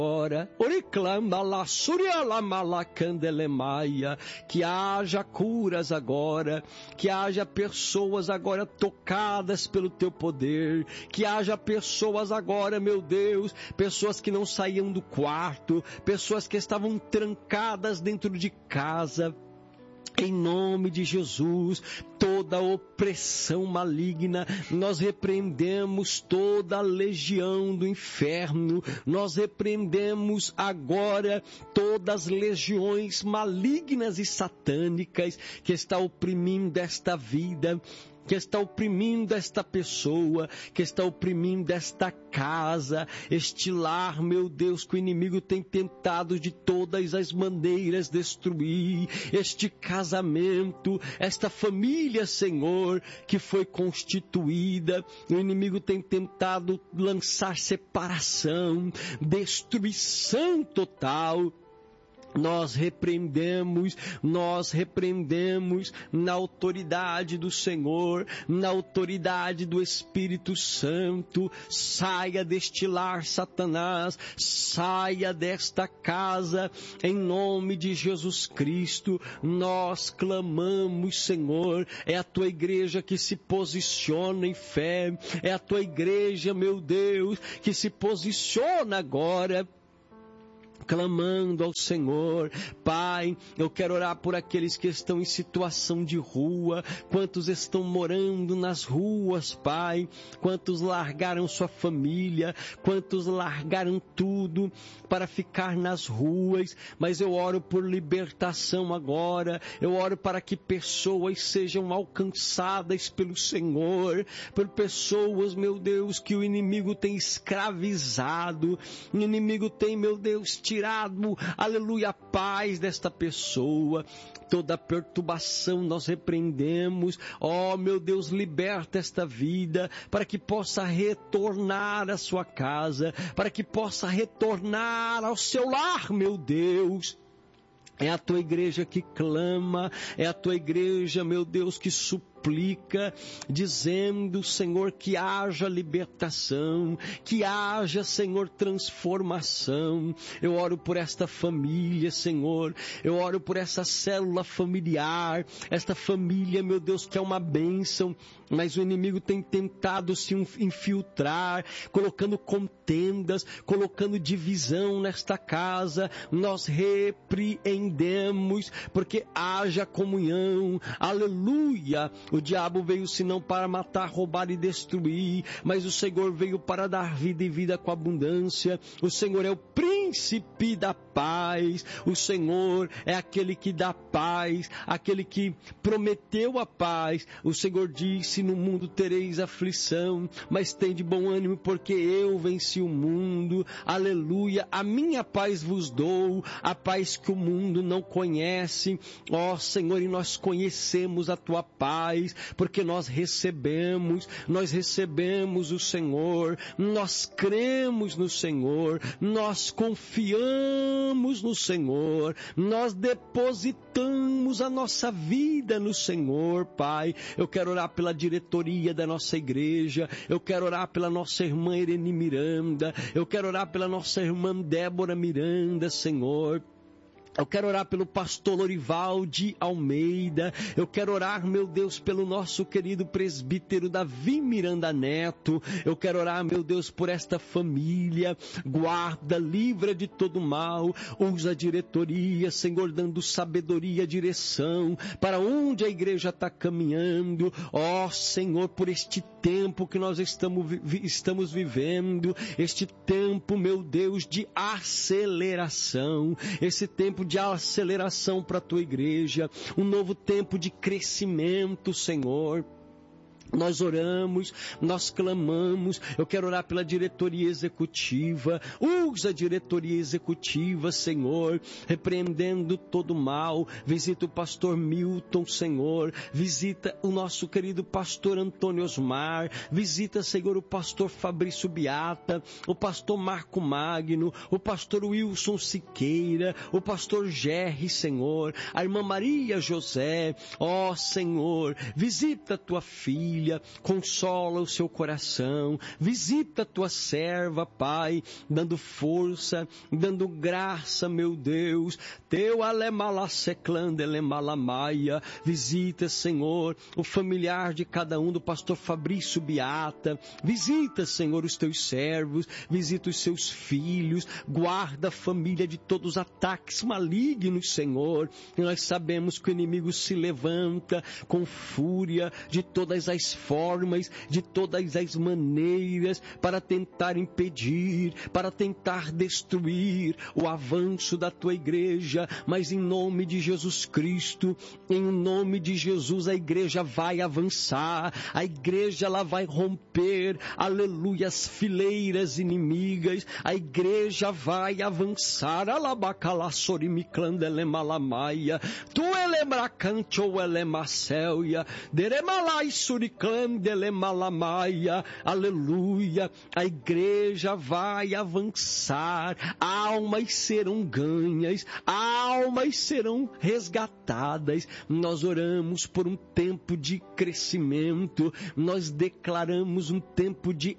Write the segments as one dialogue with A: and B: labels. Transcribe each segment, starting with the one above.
A: agora, que haja curas agora, que haja pessoas agora tocadas pelo teu poder, que haja pessoas agora, meu Deus, pessoas que não saíam do quarto, pessoas que estavam trancadas dentro de casa. Em nome de Jesus, toda opressão maligna, nós repreendemos toda a legião do inferno, nós repreendemos agora todas as legiões malignas e satânicas que está oprimindo esta vida, que está oprimindo esta pessoa, que está oprimindo esta casa, este lar, meu Deus, que o inimigo tem tentado de todas as maneiras destruir, este casamento, esta família, Senhor, que foi constituída, o inimigo tem tentado lançar separação, destruição total. Nós repreendemos na autoridade do Senhor, na autoridade do Espírito Santo. Saia deste lar, Satanás, saia desta casa, em nome de Jesus Cristo. Nós clamamos, Senhor, é a tua igreja que se posiciona em fé, é a tua igreja, meu Deus, que se posiciona agora, clamando ao Senhor. Pai, eu quero orar por aqueles que estão em situação de rua, quantos estão morando nas ruas, Pai, quantos largaram sua família, quantos largaram tudo para ficar nas ruas, mas eu oro por libertação agora, eu oro para que pessoas sejam alcançadas pelo Senhor, por pessoas, meu Deus, que o inimigo tem escravizado, o inimigo tem, meu Deus, tirado, aleluia, a paz desta pessoa. Toda perturbação nós repreendemos. Oh, meu Deus, liberta esta vida para que possa retornar à sua casa, para que possa retornar ao seu lar, meu Deus. É a tua igreja que clama, é a tua igreja, meu Deus, que suplica, dizendo, Senhor, que haja libertação, que haja, Senhor, transformação. Eu oro por esta família, Senhor, eu oro por essa célula familiar, esta família, meu Deus, que é uma bênção, mas o inimigo tem tentado se infiltrar, colocando contendas, colocando divisão nesta casa. Nós repreendemos, porque haja comunhão, aleluia. O diabo veio senão para matar, roubar e destruir, mas o Senhor veio para dar vida e vida com abundância. O Senhor é o príncipe da paz, o Senhor é aquele que dá paz, aquele que prometeu a paz. O Senhor disse, no mundo tereis aflição, mas tende bom ânimo, porque eu venci o mundo, aleluia. A minha paz vos dou, a paz que o mundo não conhece, ó Senhor, e nós conhecemos a tua paz, porque nós recebemos o Senhor, nós cremos no Senhor, nós confiamos no Senhor, nós depositamos a nossa vida no Senhor, Pai. Eu quero orar pela diretoria da nossa igreja, eu quero orar pela nossa irmã Irene Miranda, eu quero orar pela nossa irmã Débora Miranda, Senhor. Eu quero orar pelo pastor Lorival de Almeida. Eu quero orar, meu Deus, pelo nosso querido presbítero Davi Miranda Neto. Eu quero orar, meu Deus, por esta família. Guarda, livra de todo mal. Usa a diretoria, Senhor, dando sabedoria, direção para onde a igreja está caminhando. Ó Senhor, por este tempo que nós estamos vivendo, este tempo, meu Deus, de aceleração, esse tempo de aceleração para a tua igreja, um novo tempo de crescimento, Senhor. Nós oramos, nós clamamos. Eu quero orar pela diretoria executiva. Usa a diretoria executiva, Senhor, repreendendo todo mal. Visita o pastor Milton, Senhor. Visita o nosso querido pastor Antônio Osmar. Visita, Senhor, o pastor Fabrício Beata, o pastor Marco Magno, o pastor Wilson Siqueira, o pastor Gerry, Senhor, a irmã Maria José. Ó Senhor, visita a tua filha, família, consola o seu coração, visita a tua serva, Pai, dando força, dando graça, meu Deus, teu alemalaceclande, alemalamaia, visita, Senhor, o familiar de cada um, do pastor Fabrício Beata, visita, Senhor, os teus servos, visita os seus filhos, guarda a família de todos os ataques malignos, Senhor, e nós sabemos que o inimigo se levanta com fúria de todas as formas, de todas as maneiras, para tentar impedir, para tentar destruir o avanço da tua igreja, mas em nome de Jesus Cristo, em nome de Jesus, a igreja vai avançar, a igreja ela vai romper, aleluia, as fileiras inimigas, a igreja vai avançar, alabacalasorimiclandelemalamaya, tu elebracancho elemacelia, deremalai suricandelemalamaia, aleluia, a igreja vai avançar, almas serão ganhas, almas serão resgatadas. Nós oramos por um tempo de crescimento, nós declaramos um tempo de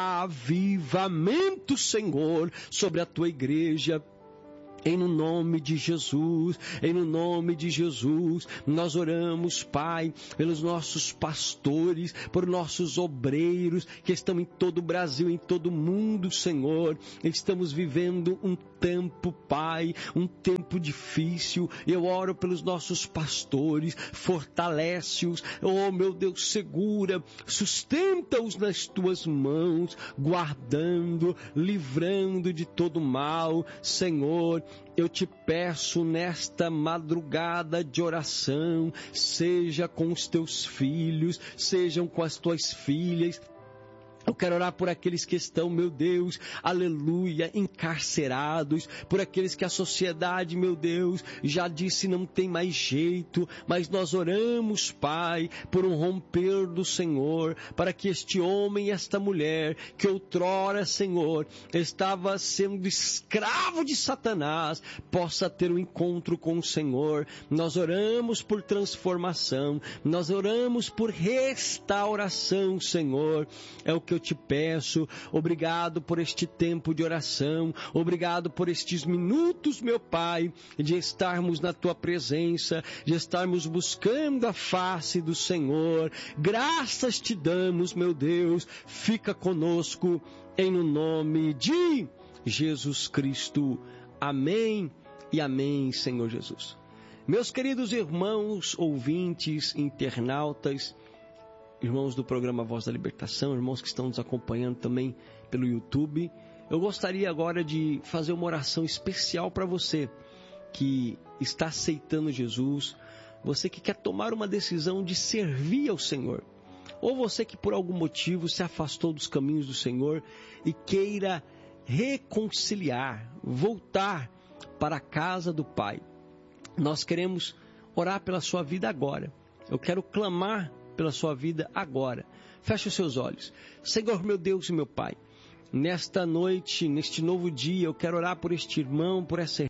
A: avivamento, Senhor, sobre a tua igreja. Em nome de Jesus, em nome de Jesus, nós oramos, Pai, pelos nossos pastores, por nossos obreiros que estão em todo o Brasil, em todo o mundo, Senhor. Estamos vivendo um tempo, Pai, um tempo difícil. Eu oro pelos nossos pastores, fortalece-os, oh meu Deus, segura, sustenta-os nas tuas mãos, guardando, livrando de todo mal, Senhor. Eu te peço nesta madrugada de oração, seja com os teus filhos, sejam com as tuas filhas. Eu quero orar por aqueles que estão, meu Deus, aleluia, encarcerados, por aqueles que a sociedade, meu Deus, já disse não tem mais jeito, mas nós oramos, Pai, por um romper do Senhor, para que este homem e esta mulher, que outrora, Senhor, estava sendo escravo de Satanás, possa ter um encontro com o Senhor. Nós oramos por transformação, nós oramos por restauração, Senhor. É o que eu te peço. Obrigado por este tempo de oração, obrigado por estes minutos, meu Pai, de estarmos na tua presença, de estarmos buscando a face do Senhor. Graças te damos, meu Deus, fica conosco em nome de Jesus Cristo. Amém e amém, Senhor Jesus. Meus queridos irmãos, ouvintes, internautas, irmãos do programa Voz da Libertação, irmãos que estão nos acompanhando também pelo YouTube, eu gostaria agora de fazer uma oração especial para você que está aceitando Jesus, você que quer tomar uma decisão de servir ao Senhor, ou você que por algum motivo se afastou dos caminhos do Senhor e queira reconciliar, voltar para a casa do Pai. Nós queremos orar pela sua vida agora. Eu quero clamar pela sua vida agora. Feche os seus olhos. Senhor, meu Deus e meu Pai, nesta noite, neste novo dia, eu quero orar por este irmão, por essa irmã,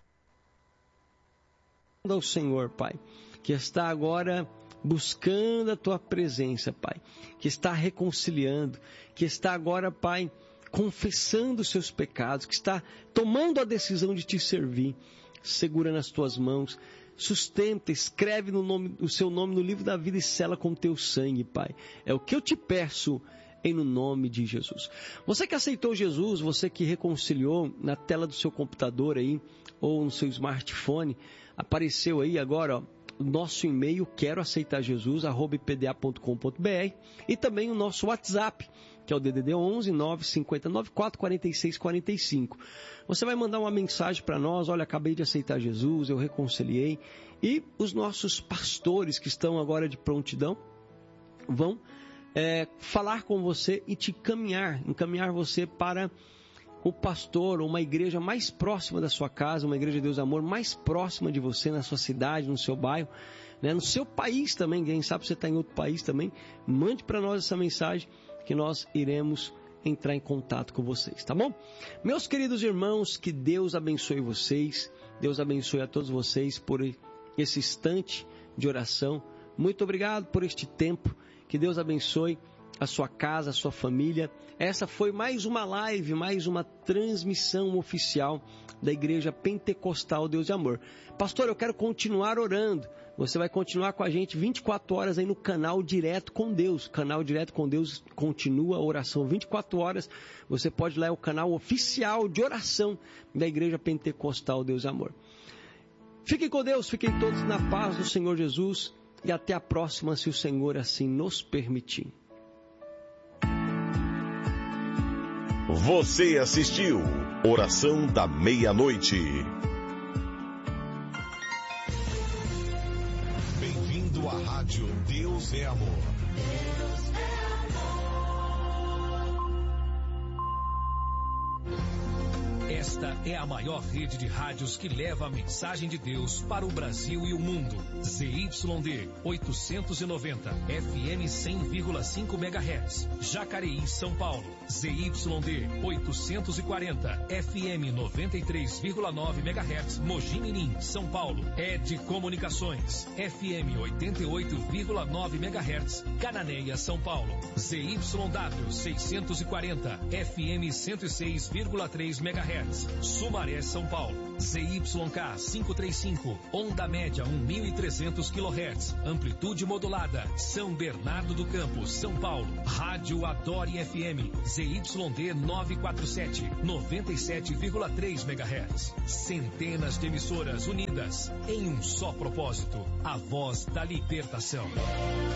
A: ao Senhor, Pai, que está agora buscando a tua presença, Pai, que está reconciliando, que está agora, Pai, confessando os seus pecados, que está tomando a decisão de te servir. Segura nas tuas mãos, sustenta, escreve o seu nome no livro da vida e sela com teu sangue, Pai. É o que eu te peço em nome de Jesus. Você que aceitou Jesus, você que reconciliou, na tela do seu computador aí, ou no seu smartphone, apareceu aí agora, ó, o nosso e-mail, quero aceitar Jesus, @ipda.com.br, e também o nosso WhatsApp, que é o DDD 11 950 94 46 45. Você vai mandar uma mensagem para nós: olha, acabei de aceitar Jesus, eu reconciliei. E os nossos pastores que estão agora de prontidão vão falar com você e te encaminhar você para o pastor, uma igreja mais próxima da sua casa, uma igreja de Deus Amor mais próxima de você, na sua cidade, no seu bairro, né? No seu país também. Quem sabe você está em outro país também, mande para nós essa mensagem que nós iremos entrar em contato com vocês, tá bom? Meus queridos irmãos, que Deus abençoe vocês, Deus abençoe a todos vocês por esse instante de oração. Muito obrigado por este tempo Que Deus abençoe a sua casa, a sua família. Essa foi mais uma live, mais uma transmissão oficial da Igreja Pentecostal Deus de Amor. Pastor, eu quero continuar orando. Você vai continuar com a gente 24 horas aí no canal Direto com Deus. Canal Direto com Deus continua a oração 24 horas. Você pode ir lá, é o canal oficial de oração da Igreja Pentecostal Deus de Amor. Fiquem com Deus, fiquem todos na paz do Senhor Jesus e até a próxima, se o Senhor assim nos permitir.
B: Você assistiu Oração da Meia-Noite. Bem-vindo à Rádio Deus é Amor. Deus é amor.
C: Esta é a maior rede de rádios que leva a mensagem de Deus para o Brasil e o mundo. ZYD 890, FM 100,5 MHz, Jacareí, São Paulo. ZYD 840, FM 93,9 MHz, Mogi Mirim, São Paulo. ED Comunicações, FM 88,9 MHz, Cananéia, São Paulo. ZYW 640, FM 106,3 MHz, Sumaré, São Paulo. ZYK 535, onda média 1.300 kHz, amplitude modulada, São Bernardo do Campo, São Paulo. Rádio Adore FM, ZYD 947, 97,3 MHz. Centenas de emissoras unidas em um só propósito, a voz da libertação.